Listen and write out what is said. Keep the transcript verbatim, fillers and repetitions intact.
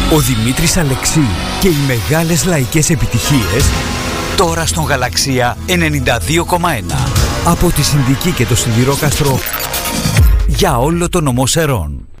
Ο Δημήτρης Αλεξίου και οι μεγάλες λαϊκές επιτυχίες τώρα στον Γαλαξία ενενήντα δύο κόμμα ένα. Από τη Συνδική και το Σιδηρόκαστρο για όλο το νομό Σερών.